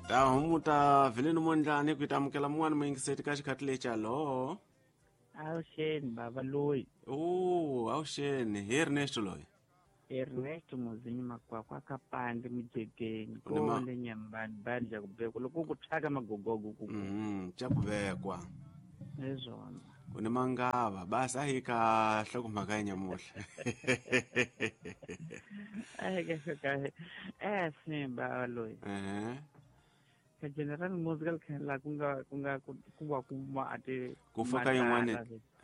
ta humuta vileni mondlani kuitamukela muwani mwingiseti kaxikhatile chalo. Awusheni baba loyi. Awusheni hi Ernesto loyi. Ernesto muzinyi makwakwa akapande mujekeni Unema- kole nyambani badla kubekwa loko kuthaka magogogo kuku. chakuvekwa Ezona. une mangava basi ahika hlokumhaka nyamuhla. Kahle. Sim baba loyi. Ka general musical khenla kuwa kuma ate Kufaka yin'wana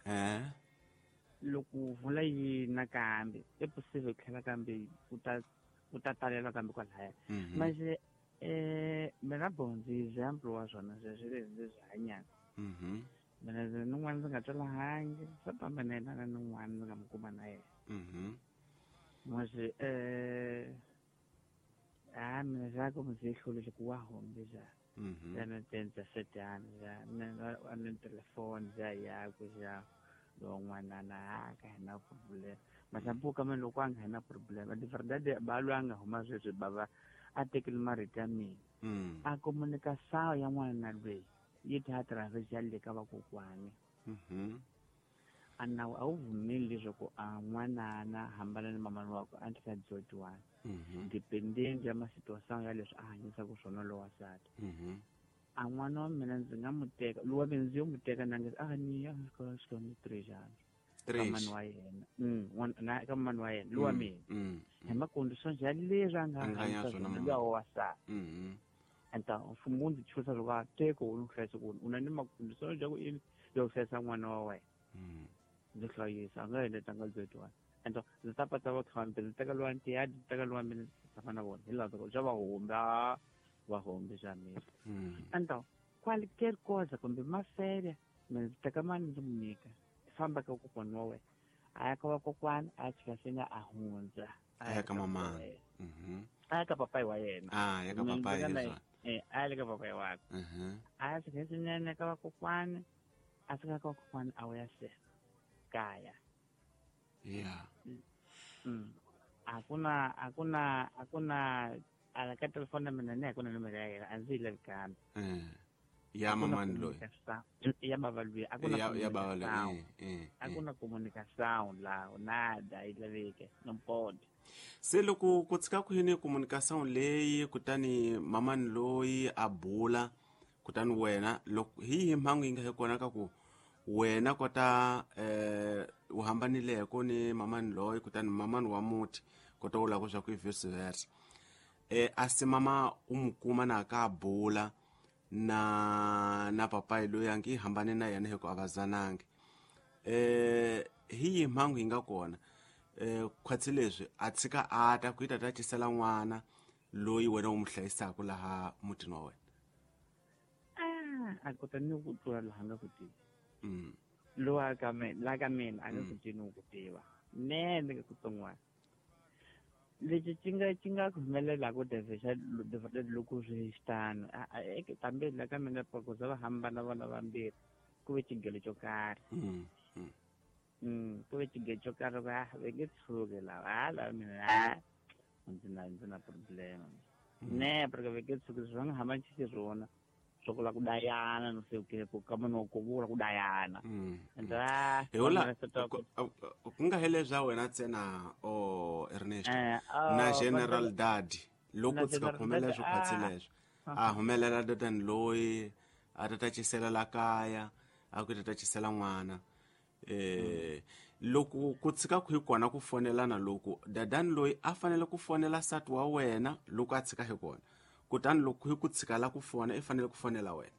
loko vula yi nakambe e possible khela kambe uta talela kambe kwalaya. Manje mina bonzi example wa swona sweswo leswi hanyaka. Mina ndzi n'wana ndzi nga twela hangi swa famba na yena na n'wana ndzi nga mi kuma na yena. Manje mina zako muzihlo lexi ku wa hombe ja. Yana tenza setana ja na telefoni ja yakwe ja lo n'wana na ka hina problem. Masambuka mina loko a nga hina problem di verdade ba lwanga huma sweswi baba a tekile marito ya mina. A komunikasawo ya n'wana lweyi yi ta traverse le ka vakokwani. Anawu a wu vumeli leswaku a n'wanana hambana ni mamani wako a tlhela dyotiwana. Dependent ya masituasawu ya leswi a hanyisaka swona lo wasati. A n'wana wa mina ndzi nga mu teka luwa mina ndzi yo mu teka na nge ni ya xikolo ni 3 jana. Kamani wa yena. Ka mani wa yena luwa mina. Hi makondition ya leswi a nga hanyisa swona luwa wasati. Anta mfumo ndzi chusa loko a teko u hlayisa ku una ni makondition ya ku yo hlayisa n'wana wa wena. Ndzi hlayisa a nga heleta nga dyotiwana. Anta ndzi ta pata va khampe ndzi teka luwa ntiya ndzi teka luwa mina tshama na vona hi laha swa va hombe xa mina. Anta qualquer cosa kumbe mafele mina ndzi teka mali ndzi mu nyika famba ka kokwani wa wena a ya ka vakokwani a ya chika senga a hundza a ya ka mama. a ya ka papai wa yena ya ka papai yeswa. a ya le ka papai wakwe a ya chika senene ka vakokwani a fika ka vakokwani a ya se kaya. Yeah. Hakuna ala ka telefoni mina ni hakuna numero ya yena a ndzi yi lavi kambe. Ya mamani loyi. Ya baba loyi ya baba loyi. Hakuna communication laha nada yi laveke no mpodi. Se loko ku tshika ku yini communication leyi kutani mamani loyi a bula kutani wena loko hi mhangu yi nga he kona ka ku wena kota u hambanileko ni mamani loyi kutani mamani wa muti kota u lava swa ku vice versa. Asi mama u mu kuma na ka bula na papai loyi a ngi hambane na yena hiko a va zanangi. Hi mhangu yi nga kona khwatsi leswi a tshika a ta ku yi ta tisela n'wana loyi wena u mu hlayisaka laha mutini wa wena. A kota ni ku tlula laha nga ku tiva. Lowa ka mina a nga ku tini ku tiva nene ka ku tson'wana. Lexi xi nga ku humelela ku devhexa loko swi xitano kambe la ka mina ku za va hambana vana vambirhi ku ve xigelo xo karhi. Ku ve xigelo xo karhi va nge tshuki lava lava mina ndzi na problem ne porque ve nge tshuki swi nga hambana xi swona swo kula ku dayana no se ku ka munhu ku vula ku dayana. Ku nga hele bya wena ntsena Ernesto na General Daddy loko tsika humelela swo khwatsi leswo a humelela dadani loyi a ta cisela la kaya a ku ta cisela n'wana. Loko ku tshika ku hi kona ku fonelana loko dadani loyi a fanele ku fonela sati wa wena loko a tshika hi kona kutani loko hi ku tshika la ku fona i fanele ku fonela wena.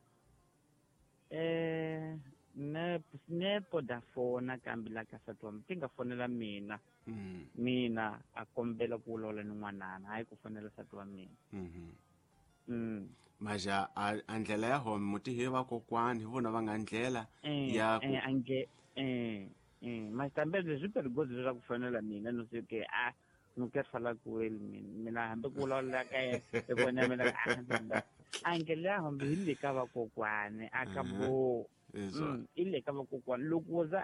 Ne poda fona kambe la ka sati wa mi ti nga fonela mina. Mina a kombela ku vulavula ni n'wanana hayi ku fonela sati wa mina. Maja a ndlela ya home muti hi vakokwani hi vona va nga ndlela ya mas kambe leswi perigoso swa ku fonela mina no se ke no ke fala ku mina hambi ku vulavula ka yena mina a ndlela ya home hi le ka vakokwani a ka bo ile ka vakokwani loko za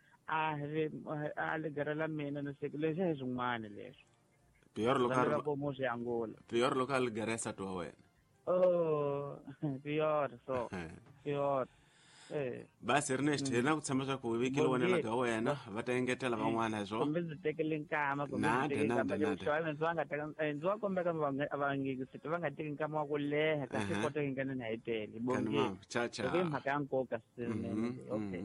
a legerela mina no se leswi hi swin'wana leswi. Pior local ko mo se angola. Pior local garesa to wena. Oh, pior so. Pior. Basi Ernest hina ku tshama swa ku vikile wonela ka wena va ta engetela van'wana zo kumbe ndzi tekele nkama kumbe ndzi nada teke nkama nada leswi wena ndzi nga teka ndzi wa kombeka vangingisi va nga teki nkama wa ku leha kasi kota ku nghena na hi tele bongile cha cha loko i mhaka ya nkoka swinene okay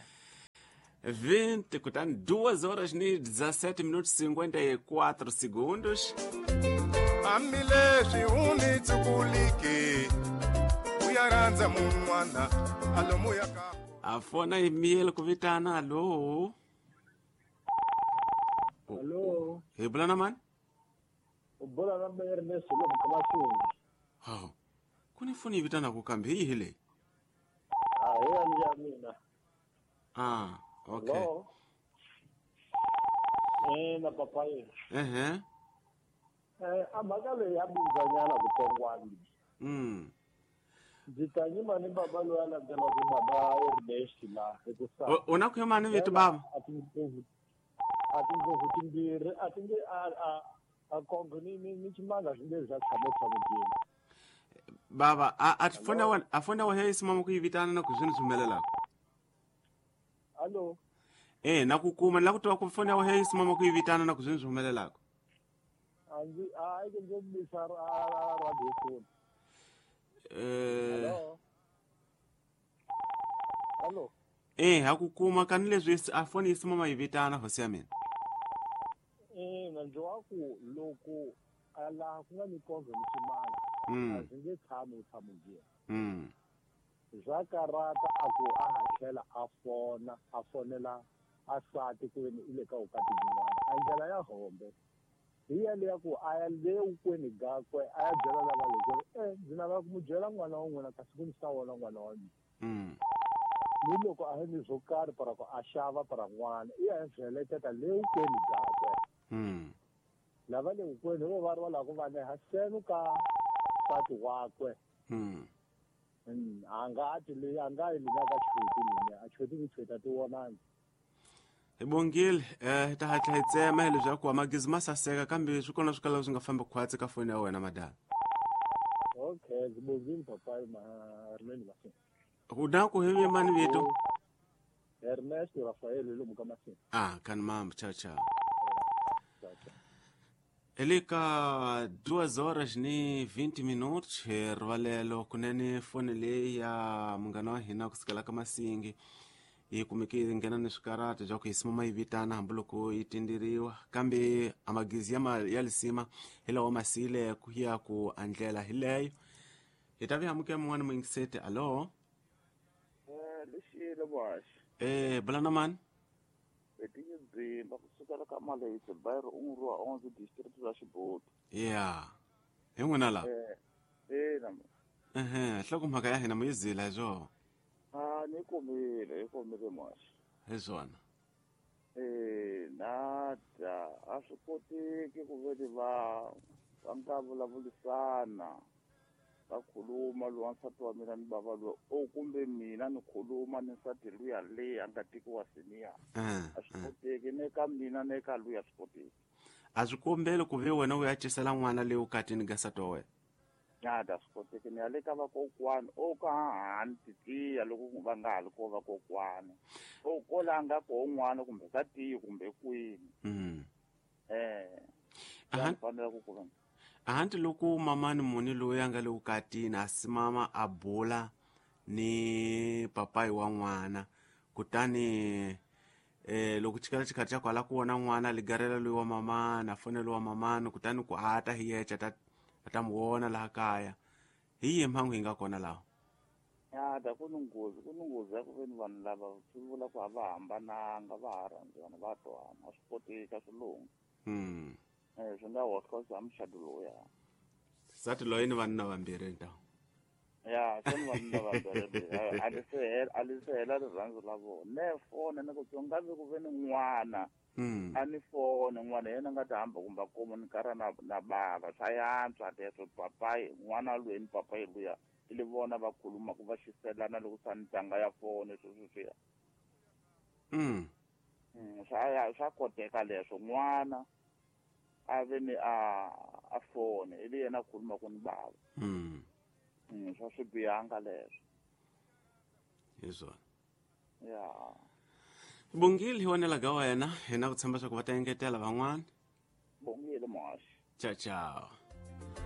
20 kutani 2 horas ni 17 minutos 54 segundos hambileswi u ni tsukulike u ya rhandza mun'wana alomu ya ka afona email ku vitana alo Hello, hi bulana mani ubula na mbere nesilo mkamashini. hawu kuni foni yi vitana ku kambe hi leyi Hiya ni ya mina. okay Hello. Na papayi. Amhaka leyi ya bindzanyana vutsongwani. Ndzi ta nyima ni baba loyi a landzela ku baba Ernest la hikusa. u na ku mani vito baba A tindlopfu timbirhi a ti nge a kongo ni chimanga swi nge za tshamo jeni. baba a fonda wa hesi mama ku yi vitana na ku zwini swi humelelaka Hello. na ku kuma la ku twa ku fonda wa hesi mama ku yi vitana na ku zwini swi humelelaka I can just be radio phone. Hello. Hello. ha ku kuma kani leswi a foni yi mama yi vitana hosi ya mina Nandzi wa ku loko a laha ku nga ni konzo ni ximanga a ndzi nge tshami u tshama njheni bya karata a ku a ha tlhela a fonela a sati ku veni i le ka vukati byin'wana a ndlela ya hombe hi yaleya ku a ya le ukweni gakwe a ya byela lava leswi ndzi lava ku mu byela n'wana wa n'wina kasi ku ni ta wona n'wana wa mina ni loko a ni swo karhi para ku a xava para n'wana i ya heleketa le ukweni gakwe lava le ukweni vo va ri va lava ku va neha senu ka sati wakwe a nga ti leyi a nga yi linyaka chweti linya a chweti ku chweta ti vonanga hi bongile hi ta hatla hi tsema hi leswaku amagizi ma saseka kambe swi kona swi kala swi nga fambi khwatsi ka foni ya wena madala okay ndzi bongile papayi Ernest Masini ku na ku hi mani vito Ernest Rafael lomu ka Masini kani mama cha cha ele ka 2 horas ni 20 minutos hi rivalelo kunene foni leyi ya munghana wa hina ku sukela ka Masingi yi kumeke yi nghena ni swikarata bya ku hi simama yi vitana hambiloko yi tindiriwa kambe amagizi ya lisima hi lawa masile ku ya ku andlela hi leyo hi ta vihamuke mun'wana muingiseti alo lexile boxe bulana mani betinye dzimba kusukela ka Malaysia bayiro un'we wa 11 district ra Xiboto hi n'wina la na hloko mhaka ya hina muyizila hi swona ni komile mwaxi hi swona nada a swi koteki ku veni va nga vulavulisana va khuluma loyi wansati wa mina ni bava loyi kumbe mina ni khuluma ni nsati luya leyi a nga tekiwa seniya a swi koteki ne ka mina ne ka luya swi koteki a swi kombeli ku ve wena u ya cisela n'wana leyi u katini ka nsati wa wena nada swi koteki ni ya le ka vakokwani ka hahani titiya loko va nga ha li ko vakokwani ko la nga koho n'wana kumbe ka tiyi kumbe kwini fanele ku ku ahanti loko mamani muni loyi a nga le vukatini a simama a bula ni papayi wa n'wana kutani loko chikala chikhathi xa kwala ku vona n'wana ligarela loyi wa mamani a fonelo wa mamani kutani ku ata hi yecha ta mu vona laha kaya hi yihi mhangu hi nga kona laha nada ku ni nghozi ya ku veni vanhu lava swi vula ku va hambananga va ha rhandzana va twana a swi koteka swilungu swi nga hoxa za muxado loya sati loyi ni vanna vambirhi ntawu se ni vanna vambirhi ali se hela rirhandzu la vona ne fona ni ku nga vi ku veni n'wana a ni fona n'wana yena nga ta hamba kumbe komo ni karha na bava swa yantswa leswo papayi n'wana loyi ni papayi luya i li vona va khuluma ku va xiselana loko sani ntanga ya fona sweswiya swa koteka leswo n'wana a ve ni a fone ili yena a khuluma ku ni bava swa swi bihanga leswo hi swona ya bongile hi vonela ga wena hi na ku tshemba swa ku va ta engetela van'wana bongile mohaxi ciao ciao